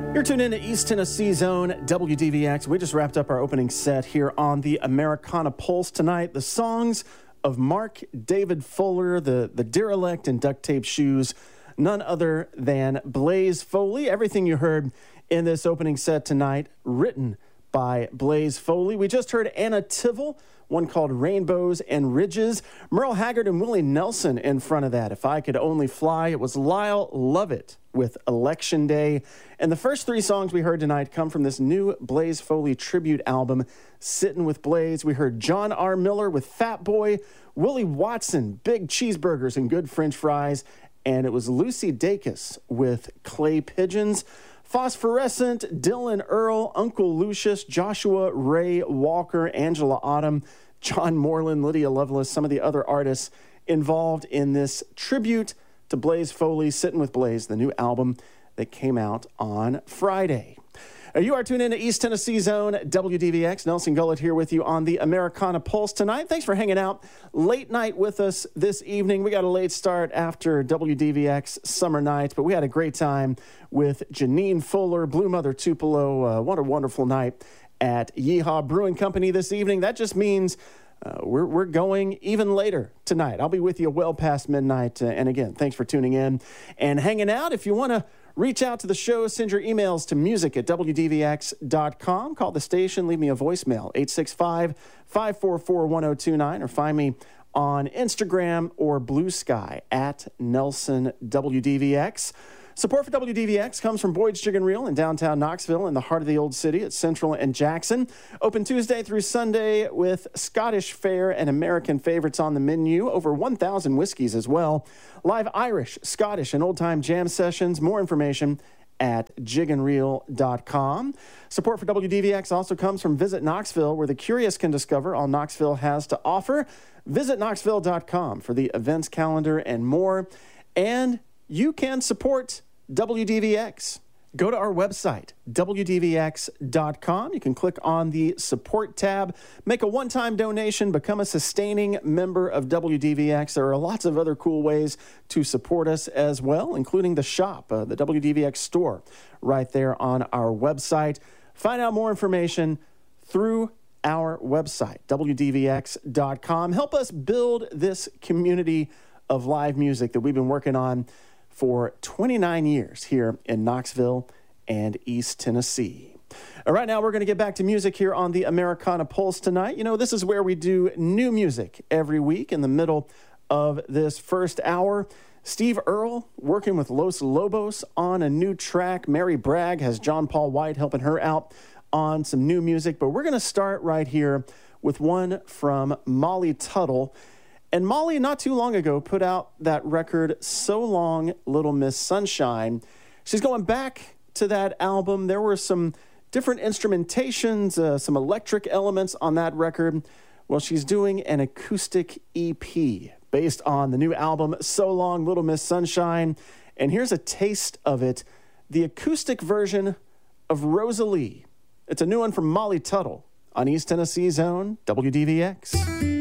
You're tuned in to East Tennessee Zone, WDVX. We just wrapped up our opening set here on the Americana Pulse tonight. The songs of Mark David Fuller, the Derelict and Duct Tape Shoes, none other than Blaze Foley. Everything you heard in this opening set tonight, written by Blaze Foley. We just heard Anna Tivell, one called Rainbows and Ridges. Merle Haggard and Willie Nelson in front of that. If I Could Only Fly. It was Lyle Lovett with Election Day. And the first three songs we heard tonight come from this new Blaze Foley tribute album, Sittin' with Blaze. We heard John R. Miller with Fat Boy, Willie Watson, Big Cheeseburgers and Good French Fries, and it was Lucy Dacus with Clay Pigeons. Phosphorescent, Dylan Earl, Uncle Lucius, Joshua Ray Walker, Angela Autumn, John Moreland, Lydia Lovelace, some of the other artists involved in this tribute to Blaze Foley, Sittin' with Blaze, the new album that came out on Friday. You are tuned in to East Tennessee Zone, WDVX. Nelson Gullett here with you on the Americana Pulse tonight. Thanks for hanging out late night with us this evening. We got a late start after WDVX Summer Night, but we had a great time with Janine Fuller, Blue Mother Tupelo. What a wonderful night at Yeehaw Brewing Company this evening. That just means we're going even later tonight. I'll be with you well past midnight. And again, thanks for tuning in and hanging out. If you want to reach out to the show, send your emails to music@wdvx.com. Call the station, leave me a voicemail, 865-544-1029, or find me on Instagram or Blue Sky at NelsonWDVX. Support for WDVX comes from Boyd's Chicken Reel in downtown Knoxville in the heart of the old city at Central and Jackson. Open Tuesday through Sunday with Scottish fare and American favorites on the menu. Over 1,000 whiskeys as well. Live Irish, Scottish, and old-time jam sessions. More information at jigandreel.com. Support for WDVX also comes from Visit Knoxville, where the curious can discover all Knoxville has to offer. Visit Knoxville.com for the events calendar and more. And you can support WDVX. Go to our website, WDVX.com. You can click on the support tab, make a one-time donation, become a sustaining member of WDVX. There are lots of other cool ways to support us as well, including the shop, the WDVX store, right there on our website. Find out more information through our website, WDVX.com. Help us build this community of live music that we've been working on for 29 years here in Knoxville and East Tennessee. All right, now we're going to get back to music here on the Americana Pulse tonight. You know, this is where we do new music every week. In the middle of this first hour, Steve Earle working with Los Lobos on a new track. Mary Bragg has John Paul White helping her out on some new music. But we're going to start right here with one from Molly Tuttle. And Molly, not too long ago, put out that record, So Long, Little Miss Sunshine. She's going back to that album. There were some different instrumentations, some electric elements on that record. Well, she's doing an acoustic EP based on the new album, So Long, Little Miss Sunshine. And here's a taste of it, the acoustic version of Rosalie. It's a new one from Molly Tuttle on East Tennessee Zone, WDVX.